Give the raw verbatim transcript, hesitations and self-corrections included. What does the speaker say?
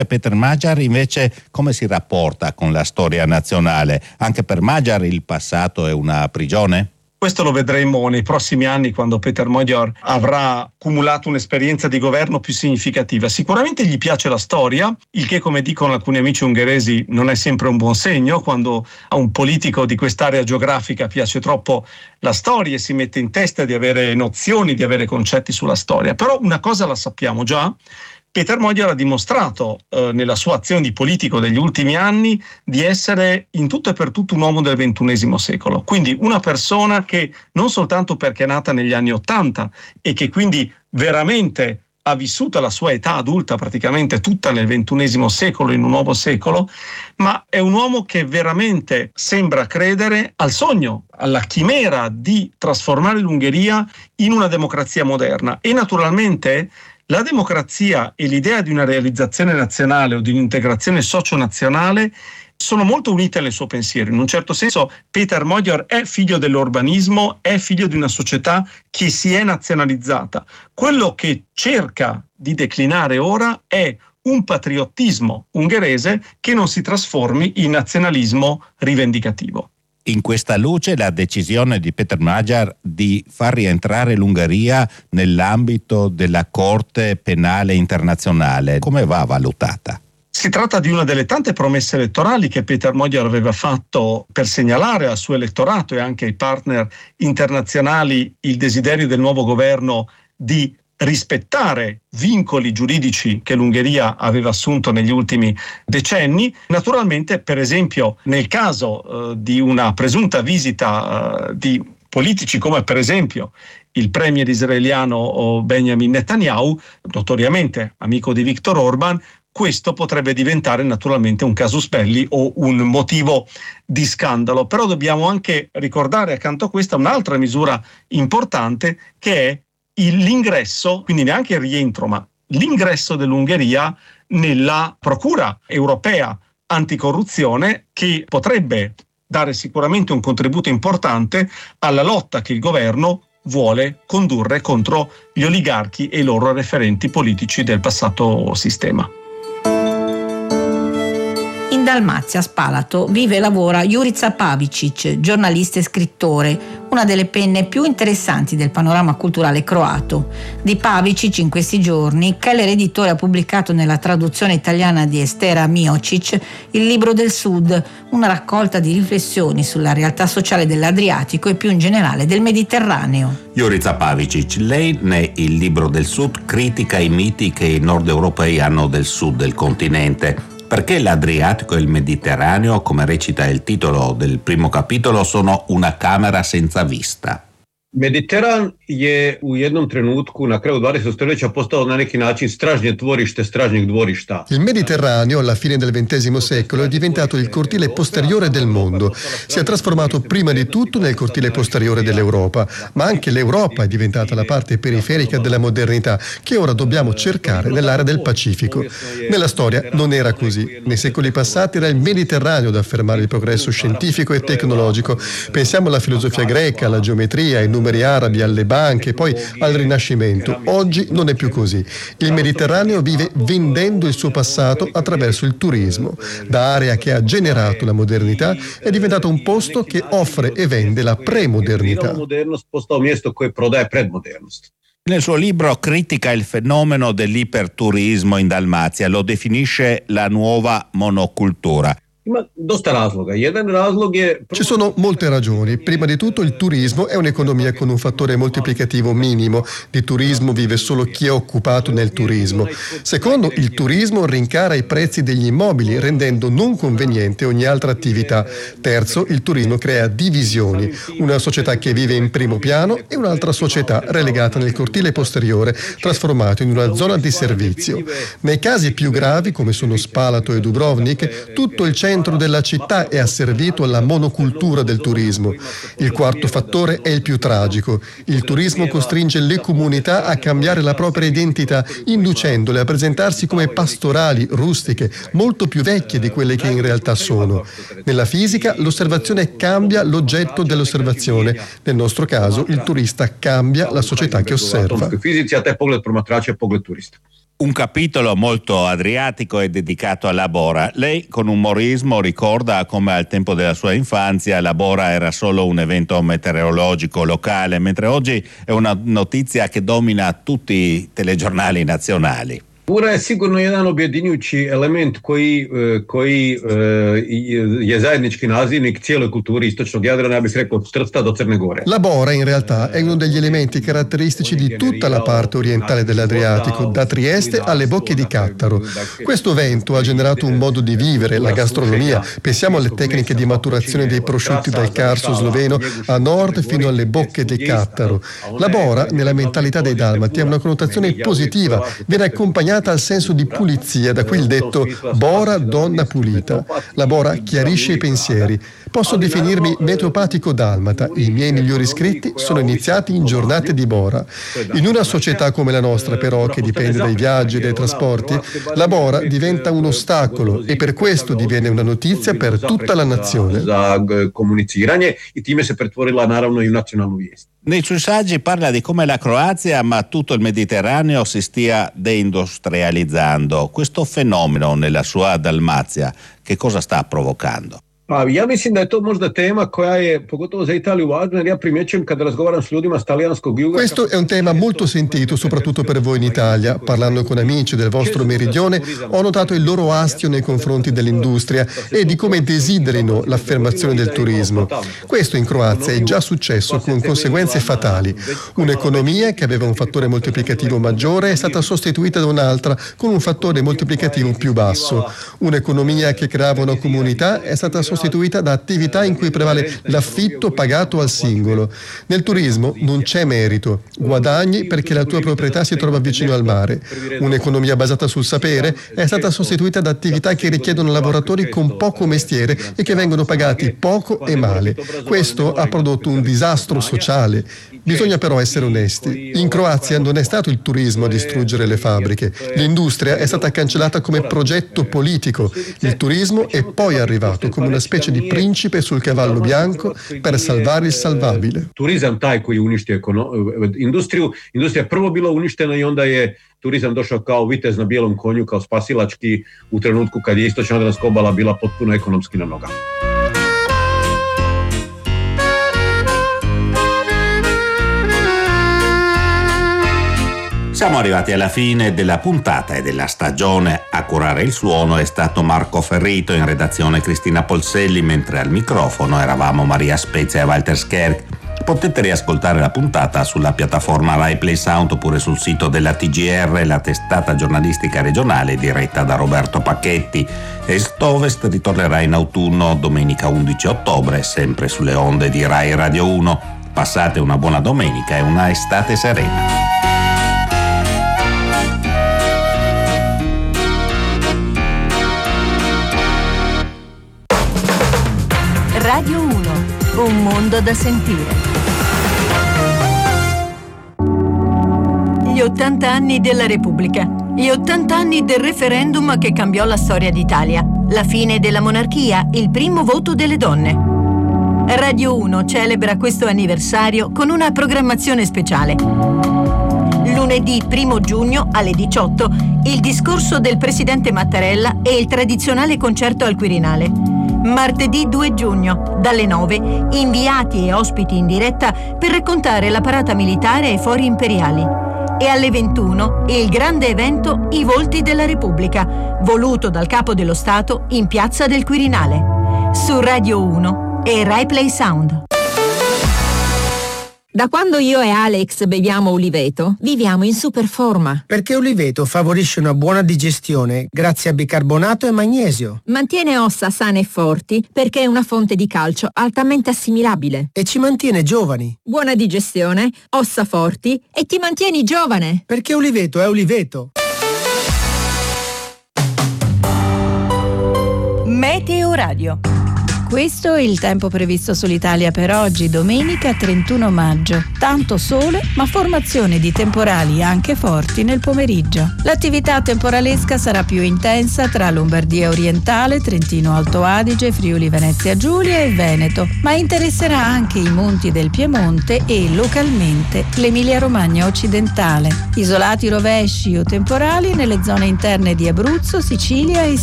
Peter Magyar invece come si rapporta con la storia nazionale? Anche per Magyar il passato è una prigione? Questo lo vedremo nei prossimi anni, quando Peter Magyar avrà accumulato un'esperienza di governo più significativa. Sicuramente gli piace la storia, il che, come dicono alcuni amici ungheresi, non è sempre un buon segno. Quando a un politico di quest'area geografica piace troppo la storia e si mette in testa di avere nozioni, di avere concetti sulla storia. Però una cosa la sappiamo già: Peter Magyar ha dimostrato eh, nella sua azione di politico degli ultimi anni di essere in tutto e per tutto un uomo del ventunesimo secolo. Quindi una persona che, non soltanto perché è nata negli anni Ottanta e che quindi veramente ha vissuto la sua età adulta praticamente tutta nel ventunesimo secolo, in un nuovo secolo, ma è un uomo che veramente sembra credere al sogno, alla chimera di trasformare l'Ungheria in una democrazia moderna. E naturalmente la democrazia e l'idea di una realizzazione nazionale o di un'integrazione socio-nazionale sono molto unite nel suo pensiero. In un certo senso Peter Magyar è figlio dell'urbanismo, è figlio di una società che si è nazionalizzata. Quello che cerca di declinare ora è un patriottismo ungherese che non si trasformi in nazionalismo rivendicativo. In questa luce la decisione di Peter Magyar di far rientrare l'Ungheria nell'ambito della Corte Penale Internazionale, come va valutata? Si tratta di una delle tante promesse elettorali che Peter Magyar aveva fatto per segnalare al suo elettorato e anche ai partner internazionali il desiderio del nuovo governo di rispettare vincoli giuridici che l'Ungheria aveva assunto negli ultimi decenni. Naturalmente, per esempio, nel caso eh, di una presunta visita eh, di politici come per esempio il premier israeliano Benjamin Netanyahu, notoriamente amico di Viktor Orban, questo potrebbe diventare naturalmente un casus belli o un motivo di scandalo. Però dobbiamo anche ricordare accanto a questa un'altra misura importante, che è l'ingresso, quindi neanche il rientro, ma l'ingresso dell'Ungheria nella Procura europea anticorruzione, che potrebbe dare sicuramente un contributo importante alla lotta che il governo vuole condurre contro gli oligarchi e i loro referenti politici del passato sistema. In Dalmazia, a Spalato, vive e lavora Jurica Pavičić, giornalista e scrittore, una delle penne più interessanti del panorama culturale croato. Di Pavičić in questi giorni Keller Editore ha pubblicato nella traduzione italiana di Estera Miocic Il libro del Sud, una raccolta di riflessioni sulla realtà sociale dell'Adriatico e più in generale del Mediterraneo. Jurica Pavičić, lei né Il libro del Sud critica i miti che i nord europei hanno del sud del continente. Perché l'Adriatico e il Mediterraneo, come recita il titolo del primo capitolo, sono una camera senza vista. Mediteran je u jednom trenutku na kraju dvadesetog stoljeća postao na neki način stražnje dvorište stražnjeg dvorišta. Il Mediterraneo alla fine del ventesimo secolo è diventato il cortile posteriore del mondo. Si è trasformato prima di tutto nel cortile posteriore dell'Europa, ma anche l'Europa è diventata la parte periferica della modernità che ora dobbiamo cercare nell'area del Pacifico. Nella storia non era così. Nei secoli passati era il Mediterraneo ad affermare il progresso scientifico e tecnologico. Pensiamo alla filosofia greca, alla geometria, ai numeri arabi, alle banche, poi al Rinascimento. Oggi non è più così. Il Mediterraneo vive vendendo il suo passato attraverso il turismo. Da area che ha generato la modernità è diventato un posto che offre e vende la premodernità. Nel suo libro critica il fenomeno dell'iperturismo in Dalmazia, lo definisce la nuova monocultura. Ci sono molte ragioni. Prima di tutto il turismo è un'economia con un fattore moltiplicativo minimo. Di turismo vive solo chi è occupato nel turismo. Secondo, il turismo rincara i prezzi degli immobili, rendendo non conveniente ogni altra attività. Terzo, il turismo crea divisioni. Una società che vive in primo piano e un'altra società relegata nel cortile posteriore, trasformato in una zona di servizio. Nei casi più gravi, come sono Spalato e Dubrovnik, tutto il centro della città è asservito alla monocultura del turismo. Il quarto fattore è il più tragico. Il turismo costringe le comunità a cambiare la propria identità, inducendole a presentarsi come pastorali, rustiche, molto più vecchie di quelle che in realtà sono. Nella fisica, l'osservazione cambia l'oggetto dell'osservazione. Nel nostro caso, il turista cambia la società che osserva. Un capitolo molto adriatico è dedicato alla Bora. Lei con umorismo ricorda come al tempo della sua infanzia la Bora era solo un evento meteorologico locale, mentre oggi è una notizia che domina tutti i telegiornali nazionali. Bora je sigurno jedan objedinjujući element koji, koji je zajednički nazivnik cijeloj kulturi istočnog Jadrana, ja bih rekao od Trsta do Crne Gore. La Bora in realtà è uno degli elementi caratteristici di tutta la parte orientale dell'Adriatico, da Trieste alle Bocche di Cattaro. Questo evento ha generato un modo di vivere, la gastronomia. Pensiamo alle tecniche di maturazione dei prosciutti dal Carso sloveno a nord fino alle Bocche di Cattaro. La Bora, nella mentalità dei dalmati, ha una connotazione positiva, viene accompagnata al senso di pulizia, da qui il detto Bora donna pulita. La Bora chiarisce i pensieri. Posso definirmi meteopatico dalmata. I miei migliori scritti sono iniziati in giornate di Bora. In una società come la nostra, però, che dipende dai viaggi e dai trasporti, la Bora diventa un ostacolo e per questo diviene una notizia per tutta la nazione. Za komuniciranje i time se pretvorila naravno i u nacionalnu vijest. Nei suoi saggi parla di come la Croazia, ma tutto il Mediterraneo, si stia deindustrializzando. Questo fenomeno nella sua Dalmazia, che cosa sta provocando? Pa ja mislim da je to možda tema koja je pogotovo za Italiju važna, jer ja primjećujem kada razgovaram s ljudima s talijanskog juga. Questo è un tema molto sentito soprattutto per voi in Italia. Parlando con amici del vostro meridione ho notato il loro astio nei confronti dell'industria e di come desiderino l'affermazione del turismo. Questo in Croazia è già successo con conseguenze fatali. Un'economia che aveva un fattore moltiplicativo maggiore è stata sostituita da un'altra con un fattore moltiplicativo più basso. Un'economia che creava una comunità è stata sostituita da attività in cui prevale l'affitto pagato al singolo. Nel turismo non c'è merito, guadagni perché la tua proprietà si trova vicino al mare. Un'economia basata sul sapere è stata sostituita da attività che richiedono lavoratori con poco mestiere e che vengono pagati poco e male. Questo ha prodotto un disastro sociale. Bisogna però essere onesti. In Croazia non è stato il turismo a distruggere le fabbriche. L'industria è stata cancellata come progetto politico. Il turismo è poi arrivato come una specie di principe sul cavallo bianco per salvare il salvabile. Turizam taj koji uništio industriju, industrija prvo bila uništena i onda je turizam došao kao vitez na bijelom konju, kao spasilački u trenutku kad je istočna Jadranska obala bila potpuno ekonomski na nogama. Siamo arrivati alla fine della puntata e della stagione. A curare il suono è stato Marco Ferrito, in redazione Cristina Polselli, mentre al microfono eravamo Maria Spezia e Walter Scherk. Potete riascoltare la puntata sulla piattaforma Rai Play Sound oppure sul sito della T G R, la testata giornalistica regionale diretta da Roberto Pacchetti. Est-Ovest ritornerà in autunno domenica undici ottobre, sempre sulle onde di Rai Radio uno. Passate una buona domenica e una estate serena. Radio uno, un mondo da sentire. Gli ottanta anni della Repubblica, gli ottanta anni del referendum che cambiò la storia d'Italia, la fine della monarchia, il primo voto delle donne. Radio uno celebra questo anniversario con una programmazione speciale. Lunedì primo giugno alle diciotto, il discorso del presidente Mattarella e il tradizionale concerto al Quirinale. Martedì due giugno, dalle nove, inviati e ospiti in diretta per raccontare la parata militare ai fori imperiali. E alle ventuno, il grande evento I Volti della Repubblica, voluto dal Capo dello Stato in Piazza del Quirinale. Su Radio uno e Rai Play Sound. Da quando io e Alex beviamo Uliveto, viviamo in super forma. Perché Uliveto favorisce una buona digestione grazie a bicarbonato e magnesio. Mantiene ossa sane e forti perché è una fonte di calcio altamente assimilabile. E ci mantiene giovani. Buona digestione, ossa forti e ti mantieni giovane. Perché Uliveto è Uliveto. Meteo Radio. Questo è il tempo previsto sull'Italia per oggi, domenica trentuno maggio. Tanto sole, ma formazione di temporali anche forti nel pomeriggio. L'attività temporalesca sarà più intensa tra Lombardia orientale, Trentino Alto Adige, Friuli Venezia Giulia e Veneto, ma interesserà anche i monti del Piemonte e localmente l'Emilia Romagna occidentale. Isolati rovesci o temporali nelle zone interne di Abruzzo, Sicilia e